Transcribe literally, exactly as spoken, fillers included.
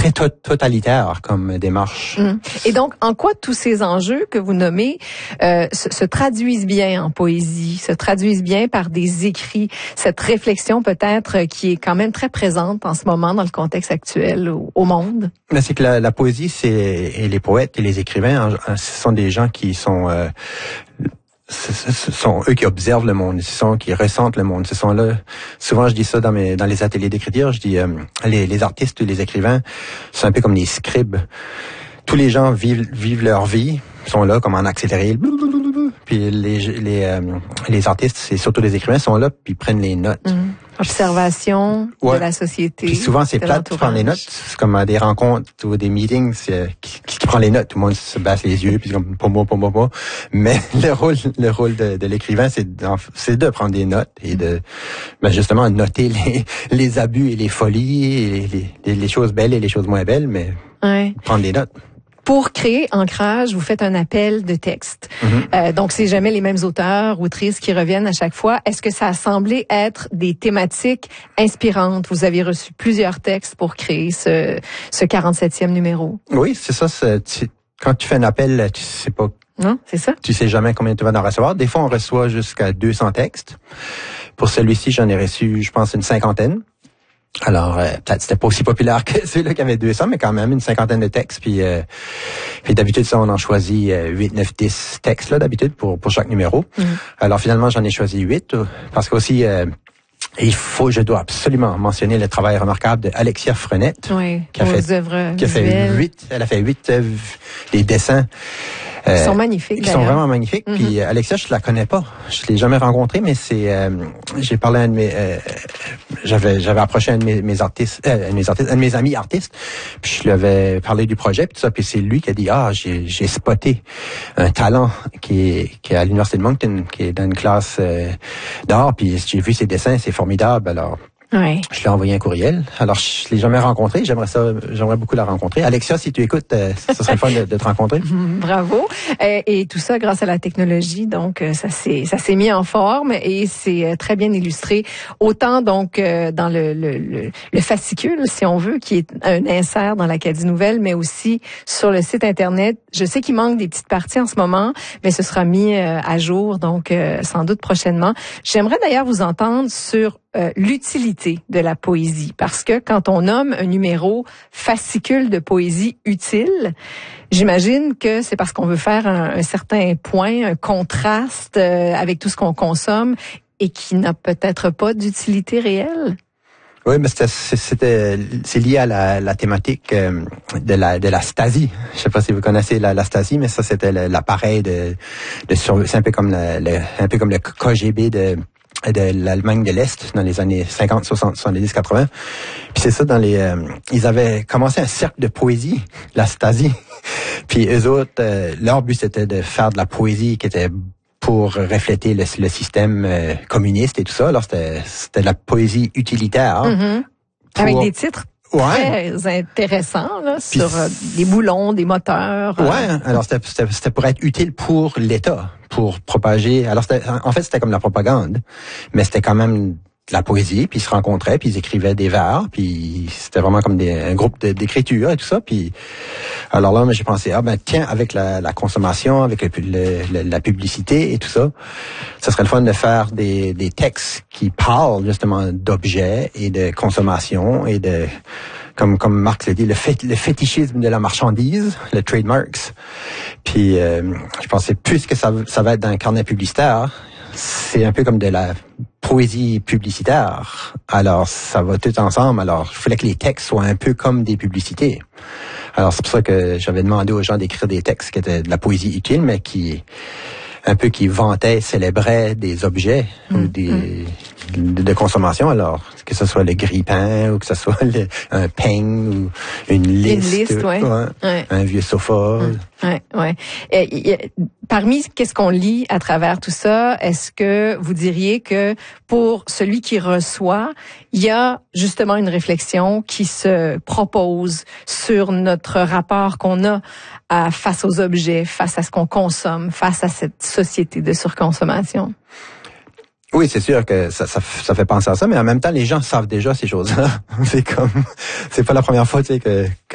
très to- totalitaire comme démarche. Mmh. Et donc, en quoi tous ces enjeux que vous nommez euh, se, se traduisent bien en poésie, se traduisent bien par des écrits, cette réflexion peut-être qui est quand même très présente en ce moment dans le contexte actuel au, au monde? Mais c'est que la, la poésie, c'est et les poètes et les écrivains, ce sont des gens qui sont euh, Ce, ce sont eux qui observent le monde, ce sont eux qui ressentent le monde. Ce sont là. Souvent, je dis ça dans mes dans les ateliers d'écriture. Je dis euh, les, les artistes, les écrivains, c'est un peu comme les scribes. Tous les gens vivent vivent leur vie, sont là comme en accéléré. Puis les les euh, les artistes, c'est surtout les écrivains, sont là puis prennent les notes. Mmh. Observation ouais. de la société. Puis souvent, c'est plate de prendre les notes. C'est comme à des rencontres ou des meetings, c'est qui, qui, qui prend les notes. Tout le monde se baisse les yeux, puis c'est comme pour moi, pour moi, pour moi. Mais le rôle, le rôle de, de l'écrivain, c'est de, c'est de prendre des notes et de, ben justement, noter les, les abus et les folies, et les, les, les choses belles et les choses moins belles, mais ouais. prendre des notes. Pour créer Ancrage, vous faites un appel de texte. Mm-hmm. Euh, donc, c'est jamais les mêmes auteurs, autrices qui reviennent à chaque fois. Est-ce que ça a semblé être des thématiques inspirantes? Vous avez reçu plusieurs textes pour créer ce, ce quarante-septième numéro. Oui, c'est ça. C'est, tu, quand tu fais un appel, tu sais pas. Non, c'est ça. Tu sais jamais combien tu vas en recevoir. Des fois, on reçoit jusqu'à deux cents textes. Pour celui-ci, j'en ai reçu, je pense, une cinquantaine. Alors, euh, peut-être c'était pas aussi populaire que ceux-là qui avaient deux cents, mais quand même une cinquantaine de textes. Puis, euh, puis d'habitude, ça, on en choisit euh, huit, neuf, dix textes là d'habitude pour pour chaque numéro. Mm. Alors finalement, j'en ai choisi huit parce qu'aussi, euh, il faut, je dois absolument mentionner le travail remarquable de Alexia Frenette, oui, qui a fait, œuvres qui a fait huit, elle a fait huit œuvres, des dessins. Ils euh, sont magnifiques. Ils sont vraiment magnifiques. Mm-hmm. Puis euh, Alexia, je la connais pas. Je l'ai jamais rencontrée, mais c'est. Euh, j'ai parlé à un de mes. Euh, j'avais j'avais approché un de mes, mes artistes, euh, un de mes artistes, un de mes amis artistes. Puis je lui avais parlé du projet, puis tout ça. Puis c'est lui qui a dit ah j'ai j'ai spoté un talent qui est qui est à l'université de Moncton, qui est dans une classe euh, d'art. Puis j'ai vu ses dessins, c'est formidable. Alors. Ouais. Je lui ai envoyé un courriel. Alors, je l'ai jamais rencontré. J'aimerais ça, j'aimerais beaucoup la rencontrer. Alexia, si tu écoutes, euh, ce serait le fun de, de te rencontrer. Bravo. Et, et tout ça grâce à la technologie. Donc, ça s'est, ça s'est mis en forme et c'est très bien illustré. Autant donc dans le, le, le, le fascicule, si on veut, qui est un insert dans l'Acadie Nouvelle, mais aussi sur le site Internet. Je sais qu'il manque des petites parties en ce moment, mais ce sera mis à jour, donc sans doute prochainement. J'aimerais d'ailleurs vous entendre sur Euh, l'utilité de la poésie, parce que quand on nomme un numéro fascicule de poésie utile, j'imagine que c'est parce qu'on veut faire un, un certain point, un contraste euh, avec tout ce qu'on consomme et qui n'a peut-être pas d'utilité réelle. Oui, mais c'était, c'était c'est lié à la, la thématique euh, de la de la Stasi. Je sais pas si vous connaissez la, la Stasi, mais ça c'était le, l'appareil de de sur, c'est un peu comme le, le un peu comme le K G B de de l'Allemagne de l'Est dans les années cinquante, soixante, soixante-dix, quatre-vingts. Puis c'est ça dans les euh, ils avaient commencé un cercle de poésie, la Stasi. Puis eux autres euh, leur but c'était de faire de la poésie qui était pour refléter le, le système euh, communiste et tout ça. Alors c'était c'était de la poésie utilitaire. Mm-hmm. Pour... Avec des titres ouais. très intéressants là, Puis, sur euh, des boulons, des moteurs. Ouais, euh... alors c'était, c'était c'était pour être utile pour l'État, pour propager. Alors c'était en fait c'était comme la propagande, mais c'était quand même de la poésie, puis ils se rencontraient, puis ils écrivaient des vers, puis c'était vraiment comme des, un groupe de, d'écriture et tout ça. Puis alors là, j'ai pensé ah ben tiens, avec la, la consommation, avec le, le, le, la publicité et tout ça, ça serait le fun de faire des, des textes qui parlent justement d'objets et de consommation et de comme comme Marx l'a dit, le, fait, le fétichisme de la marchandise, le trademarks. Puis euh, je pensais puisque ça ça va être dans un carnet publicitaire, c'est un peu comme de la poésie publicitaire. Alors, ça va tout ensemble. Alors, il fallait que les textes soient un peu comme des publicités. Alors, c'est pour ça que j'avais demandé aux gens d'écrire des textes qui étaient de la poésie utile, mais qui, un peu qui vantaient, célébraient des objets mmh, ou des, mmh. de, de consommation. Alors, que ce soit le grille-pain ou que ce soit le, un peigne ou une liste. Une liste, ouais. Ouais, ouais. Un vieux sofa. Mmh. Ouais, ouais. Et, et, parmi qu'est-ce qu'on lit à travers tout ça, est-ce que vous diriez que pour celui qui reçoit, il y a justement une réflexion qui se propose sur notre rapport qu'on a à, face aux objets, face à ce qu'on consomme, face à cette société de surconsommation? Oui, c'est sûr que ça, ça, ça fait penser à ça, mais en même temps, les gens savent déjà ces choses-là. C'est comme, c'est pas la première fois, tu sais, que, que